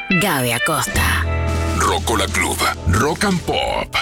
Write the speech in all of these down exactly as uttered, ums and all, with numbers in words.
Gaby Acosta. Rocola Club, Rock and Pop.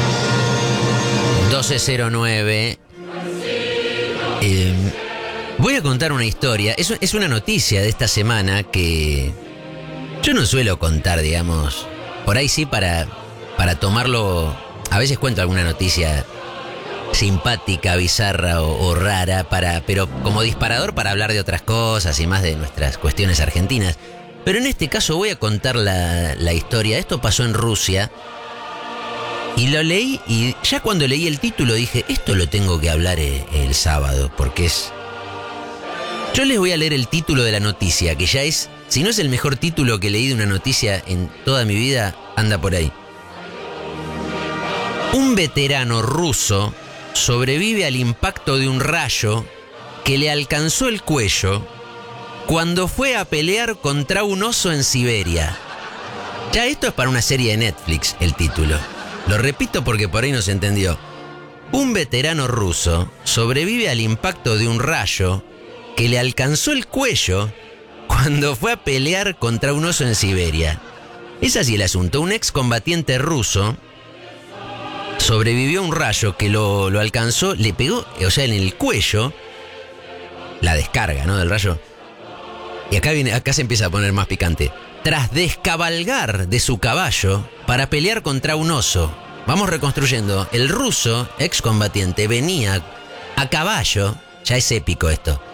doce cero nueve. Eh, voy a contar una historia. Es, es una noticia de esta semana que yo no suelo contar, digamos. Por ahí sí para, para tomarlo. A veces cuento alguna noticia simpática, bizarra o, o rara, para, pero como disparador para hablar de otras cosas y más de nuestras cuestiones argentinas. Pero en este caso voy a contar la, la historia. Esto pasó en Rusia. Y lo leí y ya cuando leí el título dije, esto lo tengo que hablar el, el sábado, porque es... Yo les voy a leer el título de la noticia, que ya es, si no es el mejor título que leí de una noticia en toda mi vida, anda por ahí. Un veterano ruso sobrevive al impacto de un rayo que le alcanzó el cuello cuando fue a pelear contra un oso en Siberia. Ya esto es para una serie de Netflix, el título. Lo repito porque por ahí no se entendió. Un veterano ruso sobrevive al impacto de un rayo que le alcanzó el cuello cuando fue a pelear contra un oso en Siberia. Es así el asunto. Un excombatiente ruso sobrevivió a un rayo que lo, lo alcanzó, le pegó, o sea, en el cuello, la descarga, ¿no?, del rayo. Y acá viene, acá se empieza a poner más picante. Tras descabalgar de su caballo para pelear contra un oso. Vamos reconstruyendo. El ruso, excombatiente, venía a caballo, ya es épico esto,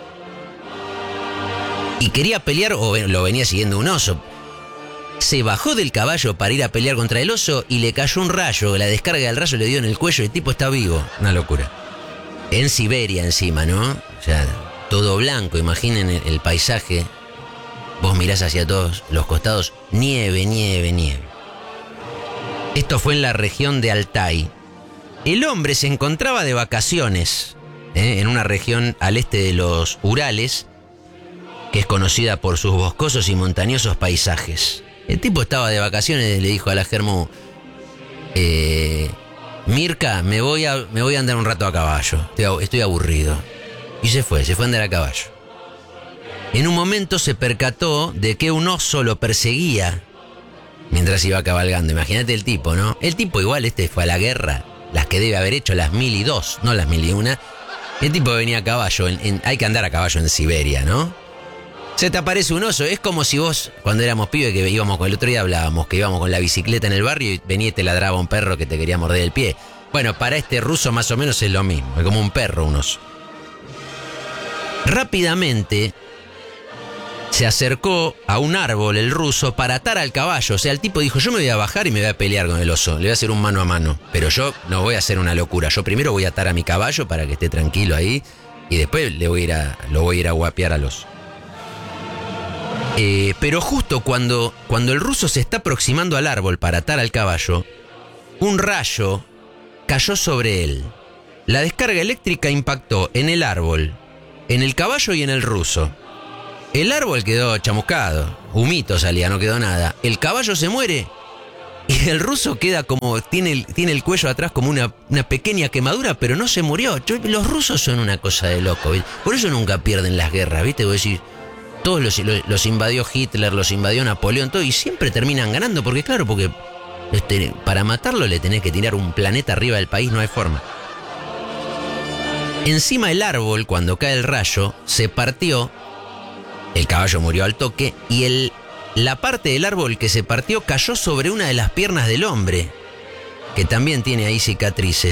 y quería pelear, o lo venía siguiendo un oso. Se bajó del caballo para ir a pelear contra el oso y le cayó un rayo. La descarga del rayo le dio en el cuello y el tipo está vivo. Una locura. En Siberia encima, ¿no? O sea, todo blanco, imaginen el, el paisaje. Vos mirás hacia todos los costados, nieve, nieve, nieve. Esto fue en la región de Altai. El hombre se encontraba de vacaciones, ¿eh? en una región al este de los Urales, que es conocida por sus boscosos y montañosos paisajes. El tipo estaba de vacaciones y le dijo a la Germu, eh, Mirka, me voy, a, me voy a andar un rato a caballo, estoy, estoy aburrido. Y se fue, se fue a andar a caballo. En un momento se percató de que un oso lo perseguía mientras iba cabalgando. Imagínate el tipo, ¿no? El tipo igual, este fue a la guerra, las que debe haber hecho, las mil y dos, no las mil y una. El tipo venía a caballo, en, en, hay que andar a caballo en Siberia, ¿no? Se te aparece un oso, es como si vos, cuando éramos pibes, que íbamos con el otro día hablábamos, que íbamos con la bicicleta en el barrio y venía y te ladraba un perro que te quería morder el pie. Bueno, para este ruso más o menos es lo mismo, es como un perro, un oso. Rápidamente se acercó a un árbol el ruso para atar al caballo. O sea, el tipo dijo, yo me voy a bajar y me voy a pelear con el oso. Le voy a hacer un mano a mano. Pero yo no voy a hacer una locura. Yo primero voy a atar a mi caballo para que esté tranquilo ahí. Y después le voy a ir a, lo voy a ir a guapear al oso. Eh, pero justo cuando, cuando el ruso se está aproximando al árbol para atar al caballo, un rayo cayó sobre él. La descarga eléctrica impactó en el árbol, en el caballo y en el ruso. El árbol quedó chamuscado, humito salía, no quedó nada. El caballo se muere y el ruso queda como, tiene el, tiene el cuello atrás como una, una pequeña quemadura, pero no se murió. Yo, los rusos son una cosa de loco, ¿viste? Por eso nunca pierden las guerras, ¿viste? Vos decís, todos los, los, los invadió Hitler, los invadió Napoleón, todo, y siempre terminan ganando, porque claro, porque este, para matarlo le tenés que tirar un planeta arriba del país, no hay forma. Encima el árbol, cuando cae el rayo, se partió. El caballo murió al toque y el, la parte del árbol que se partió cayó sobre una de las piernas del hombre, que también tiene ahí cicatrices.